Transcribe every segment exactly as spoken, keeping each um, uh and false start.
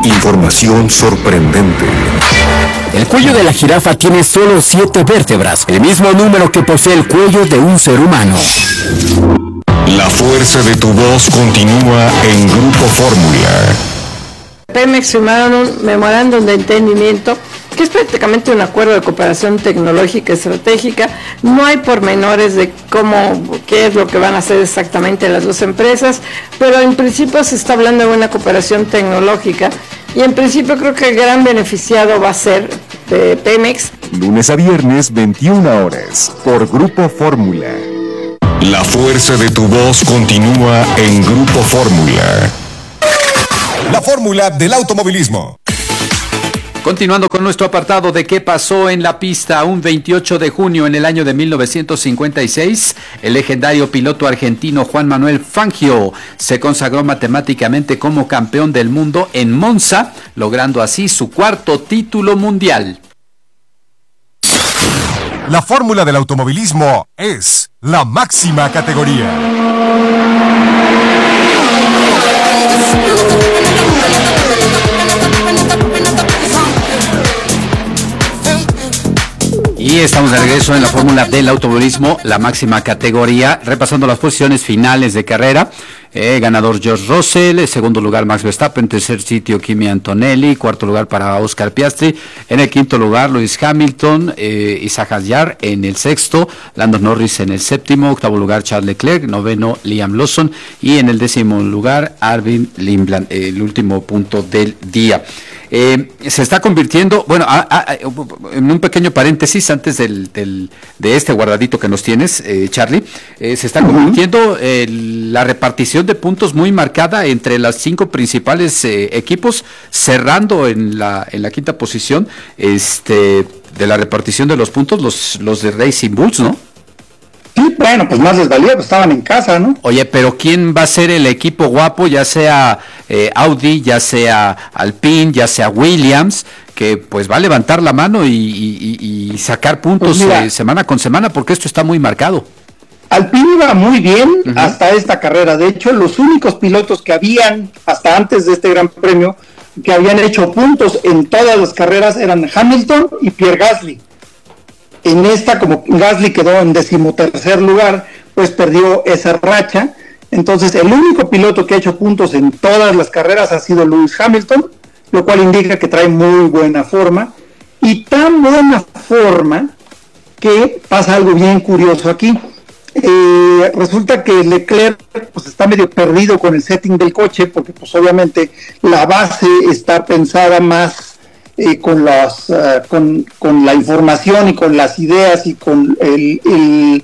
Información sorprendente. El cuello de la jirafa tiene solo siete vértebras, el mismo número que posee el cuello de un ser humano. La fuerza de tu voz continúa en Grupo Fórmula. Pemex firmaron un memorándum de entendimiento que es prácticamente un acuerdo de cooperación tecnológica estratégica. No hay pormenores de cómo, qué es lo que van a hacer exactamente las dos empresas, pero en principio se está hablando de una cooperación tecnológica y en principio creo que el gran beneficiado va a ser de Pemex. Lunes a viernes, veintiuna horas, por Grupo Fórmula. La fuerza de tu voz continúa en Grupo Fórmula. La fórmula del automovilismo. Continuando con nuestro apartado de qué pasó en la pista, un veintiocho de junio en el año de mil novecientos cincuenta y seis, el legendario piloto argentino Juan Manuel Fangio se consagró matemáticamente como campeón del mundo en Monza, logrando así su cuarto título mundial. La fórmula del automovilismo es la máxima categoría. Y estamos de regreso en la fórmula del automovilismo, la máxima categoría, repasando las posiciones finales de carrera. Eh, ganador George Russell, segundo lugar Max Verstappen, tercer sitio Kimi Antonelli, cuarto lugar para Oscar Piastri, en el quinto lugar Lewis Hamilton, eh, Isaac Hadjar en el sexto, Lando Norris en el séptimo, octavo lugar Charles Leclerc, noveno Liam Lawson y en el décimo lugar Arvin Lindblad, eh, el último punto del día. Eh, se está convirtiendo, bueno, a, a, a, en un pequeño paréntesis antes del, del de este guardadito que nos tienes, eh, Charlie, eh, se está convirtiendo eh, la repartición de puntos muy marcada entre las cinco principales eh, equipos, cerrando en la en la quinta posición, este, de la repartición de los puntos, los los de Racing Bulls, ¿no? Sí, bueno, pues más les valía, pues estaban en casa, ¿no? Oye, pero ¿quién va a ser el equipo guapo? Ya sea eh, Audi, ya sea Alpine, ya sea Williams, que pues va a levantar la mano y, y, y sacar puntos pues mira, eh, semana con semana, porque esto está muy marcado. Alpine iba muy bien uh-huh. hasta esta carrera. De hecho, los únicos pilotos que habían, hasta antes de este Gran Premio, que habían hecho puntos en todas las carreras eran Hamilton y Pierre Gasly. En esta, como Gasly quedó en decimotercer lugar, pues perdió esa racha. Entonces, el único piloto que ha hecho puntos en todas las carreras ha sido Lewis Hamilton, lo cual indica que trae muy buena forma. Y tan buena forma que pasa algo bien curioso aquí. Eh, resulta que Leclerc pues está medio perdido con el setting del coche, porque pues obviamente la base está pensada más Eh, con las uh, con, con la información y con las ideas y con el, el,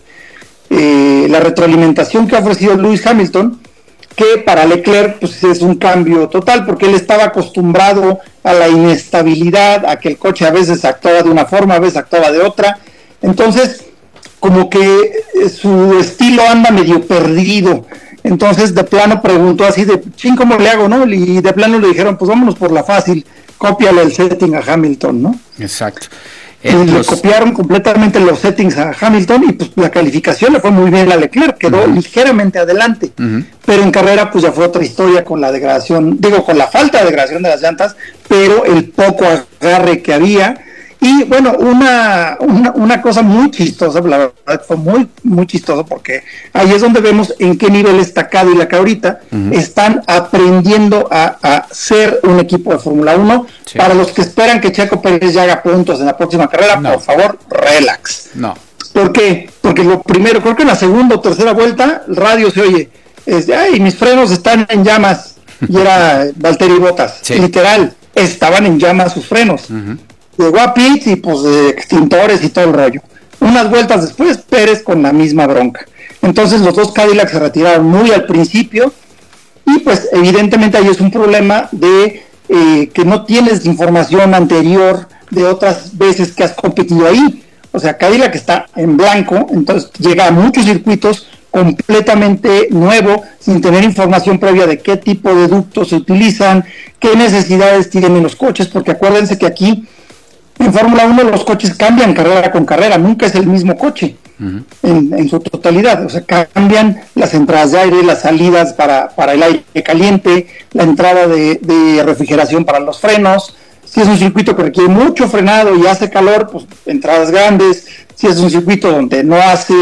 eh, la retroalimentación que ha ofrecido Lewis Hamilton, que para Leclerc pues es un cambio total, porque él estaba acostumbrado a la inestabilidad, a que el coche a veces actuaba de una forma, a veces actuaba de otra. Entonces como que su estilo anda medio perdido. Entonces de plano preguntó así de ching, ¿cómo le hago, no? Y de plano le dijeron, pues vámonos por la fácil, cópiale el setting a Hamilton, ¿no? Exacto. Y eh, le los... copiaron completamente los settings a Hamilton y pues la calificación le fue muy bien a Leclerc, quedó uh-huh. ligeramente adelante, uh-huh. pero en carrera pues ya fue otra historia con la degradación, digo con la falta de degradación de las llantas, pero el poco agarre que había. Y bueno, una, una una cosa muy chistosa, la verdad fue muy muy chistoso, porque ahí es donde vemos en qué nivel está Cadillac ahorita. Uh-huh. Están aprendiendo a, a ser un equipo de Fórmula uno. Sí. Para los que esperan que Checo Pérez ya haga puntos en la próxima carrera, no. por favor, relax. No. ¿Por qué? Porque lo primero, creo que en la segunda o tercera vuelta, el radio se oye, es de, ay, mis frenos están en llamas, y era Valtteri Bottas, sí. literal, estaban en llamas sus frenos. Uh-huh. Llegó a pits y pues de extintores y todo el rollo. Unas vueltas después, Pérez con la misma bronca. Entonces los dos Cadillac se retiraron muy al principio y pues evidentemente ahí es un problema de eh, que no tienes información anterior de otras veces que has competido ahí. O sea, Cadillac está en blanco, entonces llega a muchos circuitos completamente nuevo, sin tener información previa de qué tipo de ductos se utilizan, qué necesidades tienen los coches, porque acuérdense que aquí en Fórmula uno los coches cambian carrera con carrera, nunca es el mismo coche. uh-huh. en, en su totalidad. O sea, cambian las entradas de aire, las salidas para, para el aire caliente, la entrada de, de refrigeración para los frenos. Si es un circuito que requiere mucho frenado y hace calor, pues entradas grandes. Si es un circuito donde no hace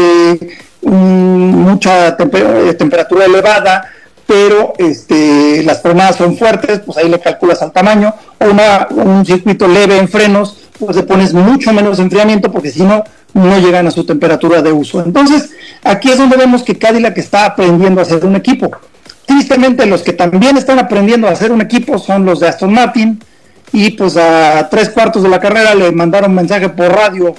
um, mucha temper- temperatura elevada, pero este, las frenadas son fuertes, pues ahí le calculas al tamaño. O una, un circuito leve en frenos, pues le pones mucho menos enfriamiento, porque si no, no llegan a su temperatura de uso. Entonces, aquí es donde vemos que Cadillac está aprendiendo a hacer un equipo. Tristemente, los que también están aprendiendo a hacer un equipo son los de Aston Martin, y pues a tres cuartos de la carrera le mandaron mensaje por radio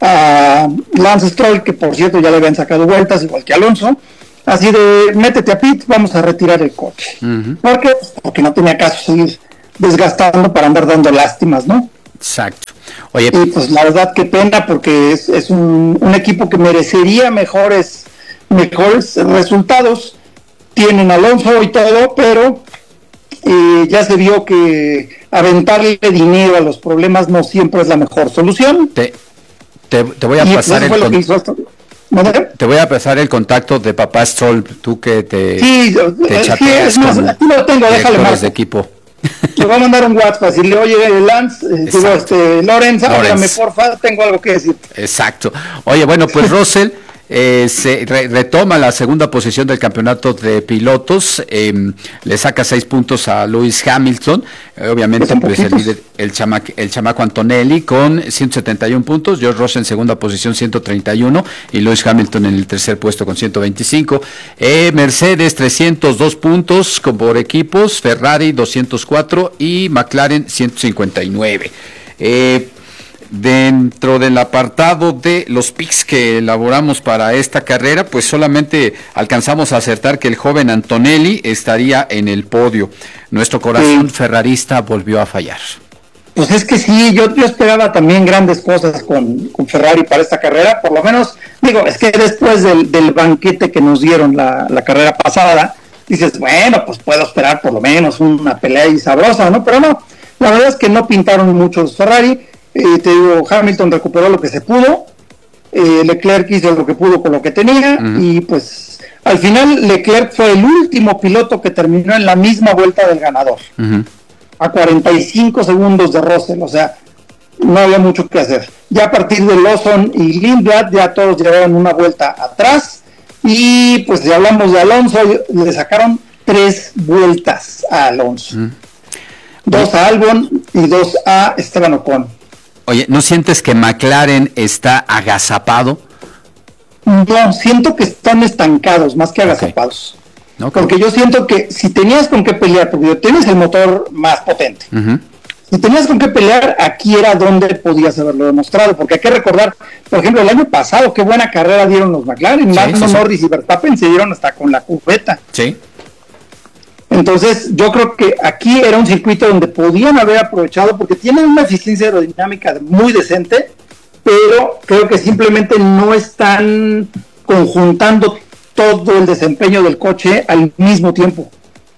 a Lance Stroll, que por cierto ya le habían sacado vueltas, igual que Alonso, así de, métete a pit, vamos a retirar el coche. Uh-huh. ¿Por qué? Pues porque no tenía caso seguir desgastando para andar dando lástimas, ¿no? Exacto. Oye, y pues la verdad qué pena, porque es, es un, un equipo que merecería mejores, mejores resultados. Tienen Alonso y todo, pero eh, ya se vio que aventarle dinero a los problemas no siempre es la mejor solución. Te, te, te voy a y pasar el con... hasta... Te voy a pasar el contacto de papá Stroll, tú que te, sí, te sí, es más, aquí lo tengo, déjale más de equipo. Le voy a mandar un WhatsApp, decirle, oye, Lance, eh, digo, este, Lorenz, háblame, porfa, tengo algo que decir. Exacto. Oye, bueno, pues Russell eh, se re, retoma la segunda posición del campeonato de pilotos, eh, le saca seis puntos a Lewis Hamilton, eh, obviamente pues el líder, el, chama, el chamaco Antonelli con ciento setenta y uno puntos, George Russell en segunda posición ciento treinta y uno y Lewis Hamilton en el tercer puesto con ciento veinticinco, eh, Mercedes trescientos dos puntos con, por equipos, Ferrari doscientos cuatro y McLaren ciento cincuenta y nueve. Eh, Dentro del apartado de los picks que elaboramos para esta carrera, pues solamente alcanzamos a acertar que el joven Antonelli estaría en el podio. Nuestro corazón sí. ferrarista volvió a fallar. Pues es que sí, yo, yo esperaba también grandes cosas con, con Ferrari para esta carrera, por lo menos, digo, es que después del, del banquete que nos dieron la, la carrera pasada, dices, bueno, pues puedo esperar por lo menos una pelea ahí sabrosa, ¿no? Pero no, la verdad es que no pintaron mucho los Ferrari. Eh, te digo, Hamilton recuperó lo que se pudo, eh, Leclerc hizo lo que pudo con lo que tenía, uh-huh. y pues al final Leclerc fue el último piloto que terminó en la misma vuelta del ganador, uh-huh. a cuarenta y cinco segundos de Russell, o sea, no había mucho que hacer. Ya a partir de Lawson y Lindblad ya todos llevaron una vuelta atrás, y pues si hablamos de Alonso, le sacaron tres vueltas a Alonso, uh-huh. dos a Albon y dos a Esteban Ocon. Oye, ¿no sientes que McLaren está agazapado? No, siento que están estancados más que agazapados. Okay. Okay. Porque yo siento que si tenías con qué pelear, porque tienes el motor más potente, uh-huh. si tenías con qué pelear, aquí era donde podías haberlo demostrado, porque hay que recordar, por ejemplo, el año pasado, qué buena carrera dieron los McLaren, sí, Lando sí, Norris sí. y Verstappen se dieron hasta con la cubeta. Sí. Entonces, yo creo que aquí era un circuito donde podían haber aprovechado, porque tienen una eficiencia aerodinámica muy decente, pero creo que simplemente no están conjuntando todo el desempeño del coche al mismo tiempo.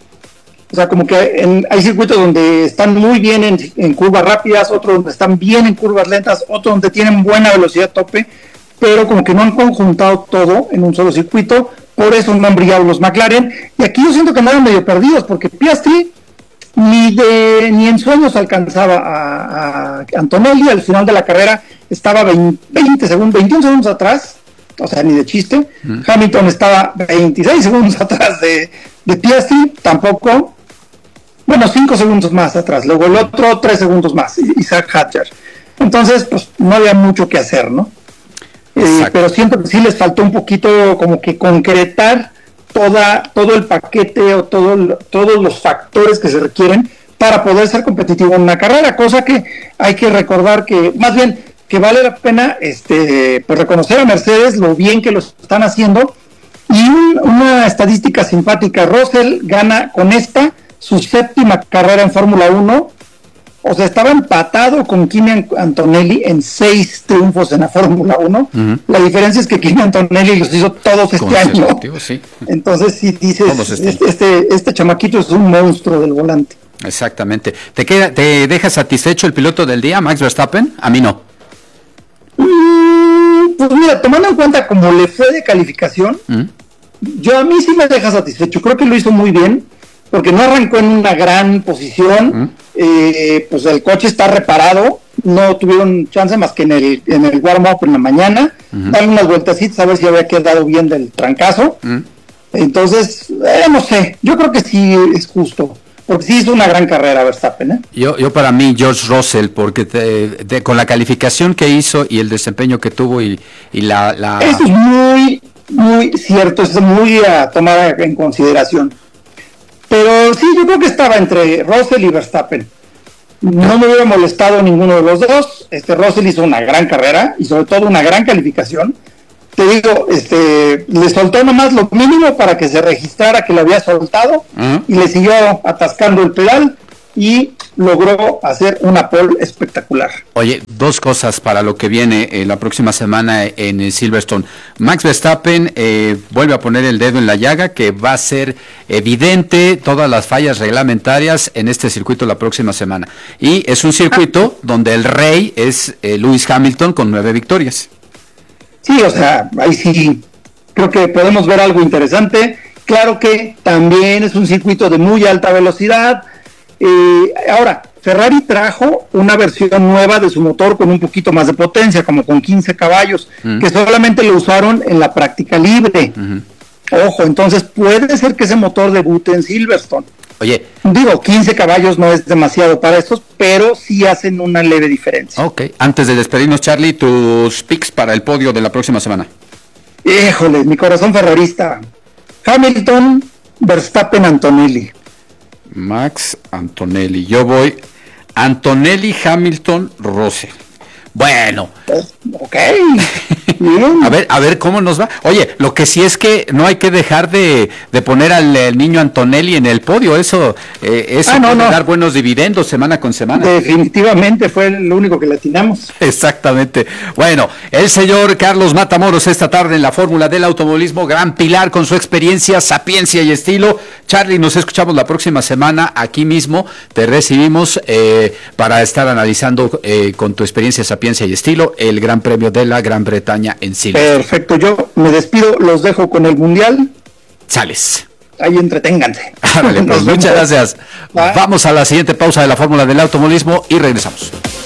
O sea, como que en, hay circuitos donde están muy bien en, en curvas rápidas, otros donde están bien en curvas lentas, otros donde tienen buena velocidad tope, pero como que no han conjuntado todo en un solo circuito. Por eso no han brillado los McLaren, y aquí yo siento que andaban medio perdidos, porque Piastri ni de ni en sueños alcanzaba a, a Antonelli. Al final de la carrera estaba veinte, veinte segundos, veintiún segundos atrás, o sea, ni de chiste. Mm. Hamilton estaba veintiséis segundos atrás de, de Piastri, tampoco, bueno, cinco segundos más atrás, luego el otro tres segundos más, Isaac Hadjar. Entonces, pues no había mucho que hacer, ¿no? Eh, pero siento que sí les faltó un poquito como que concretar toda todo el paquete o todo, todos los factores que se requieren para poder ser competitivo en una carrera, cosa que hay que recordar que, más bien, que vale la pena este pues reconocer a Mercedes lo bien que lo están haciendo. Y un, una estadística simpática, Russell gana con esta su séptima carrera en Fórmula uno. O sea, estaba empatado con Kimi Antonelli en seis triunfos en la Fórmula uno. Uh-huh. La diferencia es que Kimi Antonelli los hizo todos este año. Sí. Entonces, si dices, este, este, este chamaquito es un monstruo del volante. Exactamente. ¿Te queda, te deja satisfecho el piloto del día, Max Verstappen? A mí no. Mm, pues mira, tomando en cuenta cómo le fue de calificación, ¿Mm? yo a mí sí me deja satisfecho. Creo que lo hizo muy bien, porque no arrancó en una gran posición. ¿Mm? Eh, pues el coche está reparado, no tuvieron chance más que en el, en el warm-up en la mañana, uh-huh. darle unas vueltecitas a ver si había quedado bien del trancazo. Uh-huh. Entonces, eh, no sé, yo creo que sí es justo, porque sí hizo una gran carrera Verstappen, ¿eh? Yo, yo para mí, George Russell, porque te, te, con la calificación que hizo y el desempeño que tuvo y, y la, la... Eso es muy, muy cierto, es muy a tomar en consideración. Pero sí, yo creo que estaba entre Russell y Verstappen. No me hubiera molestado ninguno de los dos. Este Russell hizo una gran carrera y sobre todo una gran calificación. Te digo, este, le soltó nomás lo mínimo para que se registrara que lo había soltado, uh-huh. y le siguió atascando el pedal y logró hacer una pole espectacular. Oye, dos cosas para lo que viene eh, la próxima semana en eh, Silverstone. Max Verstappen eh, vuelve a poner el dedo en la llaga, que va a ser evidente todas las fallas reglamentarias en este circuito la próxima semana. Y es un circuito ah. donde el rey es eh, Lewis Hamilton con nueve victorias. Sí, o sea, ahí sí creo que podemos ver algo interesante. Claro que también es un circuito de muy alta velocidad. Eh, ahora, Ferrari trajo una versión nueva de su motor con un poquito más de potencia, como con quince caballos, uh-huh. que solamente lo usaron en la práctica libre. Uh-huh. Ojo, entonces puede ser que ese motor debute en Silverstone. Oye. Digo, quince caballos no es demasiado para estos, pero sí hacen una leve diferencia. Ok, antes de despedirnos, Charlie, tus picks para el podio de la próxima semana. Híjole, mi corazón ferrarista. Hamilton, Verstappen, Antonelli. Max, Antonelli. Yo voy Antonelli, Hamilton, Russell. Bueno. Ok. a ver, a ver cómo nos va. Oye, lo que sí es que no hay que dejar de, de poner al, al niño Antonelli en el podio. Eso, eh, eso ah, no, puede no. dar buenos dividendos semana con semana. Definitivamente fue lo único que le atinamos. Exactamente. Bueno, el señor Carlos Matamoros esta tarde en la Fórmula del Automovilismo, gran pilar con su experiencia, sapiencia y estilo. Charlie, nos escuchamos la próxima semana aquí mismo. Te recibimos eh, para estar analizando eh, con tu experiencia, sapiencia y estilo el Gran Premio de la Gran Bretaña en Silverstone. Perfecto, yo me despido, los dejo con el Mundial. Sales. Ahí entreténganse. Vale, pues muchas gracias. Bye. Vamos a la siguiente pausa de la Fórmula del Automovilismo y regresamos.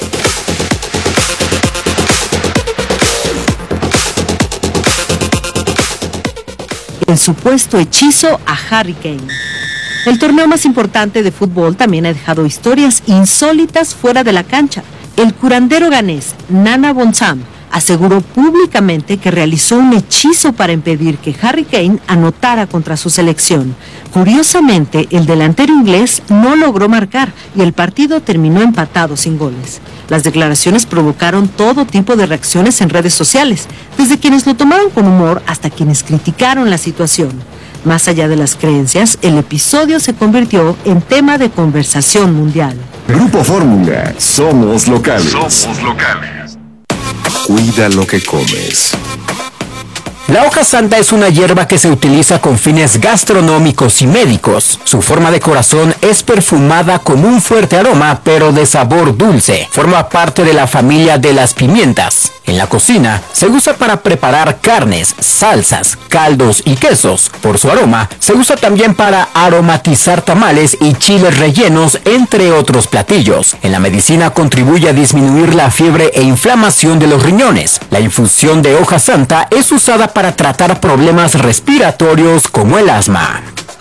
El supuesto hechizo a Harry Kane. El torneo más importante de fútbol también ha dejado historias insólitas fuera de la cancha. El curandero ganés Nana Bonzam aseguró públicamente que realizó un hechizo para impedir que Harry Kane anotara contra su selección. Curiosamente, el delantero inglés no logró marcar y el partido terminó empatado sin goles. Las declaraciones provocaron todo tipo de reacciones en redes sociales, desde quienes lo tomaron con humor hasta quienes criticaron la situación. Más allá de las creencias, el episodio se convirtió en tema de conversación mundial. Grupo Fórmula, somos locales. Somos locales. Cuida lo que comes. La hoja santa es una hierba que se utiliza con fines gastronómicos y médicos. Su forma de corazón es perfumada con un fuerte aroma, pero de sabor dulce. Forma parte de la familia de las pimientas. En la cocina se usa para preparar carnes, salsas, caldos y quesos. Por su aroma, se usa también para aromatizar tamales y chiles rellenos, entre otros platillos. En la medicina contribuye a disminuir la fiebre e inflamación de los riñones. La infusión de hoja santa es usada para tratar problemas respiratorios como el asma.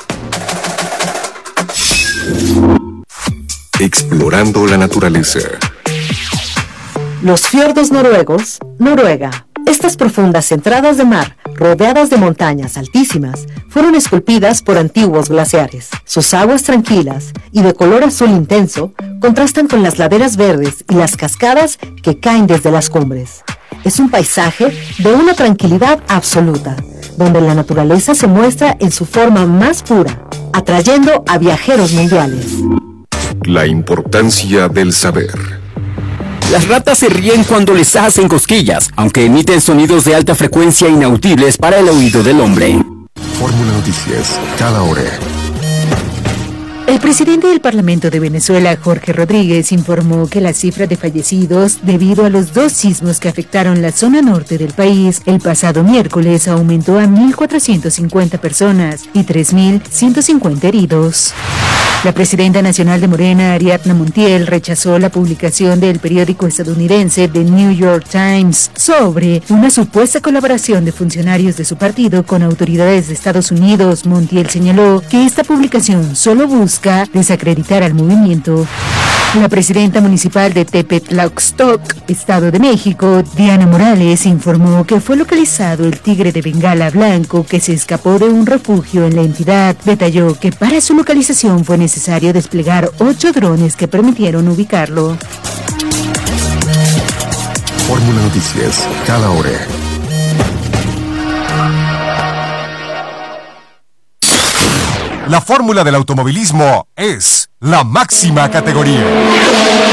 Explorando la naturaleza. Los fiordos noruegos, Noruega. Estas profundas entradas de mar, rodeadas de montañas altísimas, fueron esculpidas por antiguos glaciares. Sus aguas tranquilas y de color azul intenso contrastan con las laderas verdes y las cascadas que caen desde las cumbres. Es un paisaje de una tranquilidad absoluta, donde la naturaleza se muestra en su forma más pura, atrayendo a viajeros mundiales. La importancia del saber. Las ratas se ríen cuando les hacen cosquillas, aunque emiten sonidos de alta frecuencia inaudibles para el oído del hombre. Fórmula Noticias, cada hora. El presidente del Parlamento de Venezuela, Jorge Rodríguez, informó que la cifra de fallecidos debido a los dos sismos que afectaron la zona norte del país el pasado miércoles aumentó a mil cuatrocientas cincuenta personas y tres mil ciento cincuenta heridos. La presidenta nacional de Morena, Ariadna Montiel, rechazó la publicación del periódico estadounidense The New York Times sobre una supuesta colaboración de funcionarios de su partido con autoridades de Estados Unidos. Montiel señaló que esta publicación solo busca desacreditar al movimiento. La presidenta municipal de Tepetlaxtoc, Estado de México, Diana Morales, informó que fue localizado el tigre de Bengala blanco que se escapó de un refugio en la entidad. Detalló que para su localización fue necesario desplegar ocho drones que permitieron ubicarlo. Fórmula Noticias, cada hora. La fórmula del automovilismo es la máxima categoría.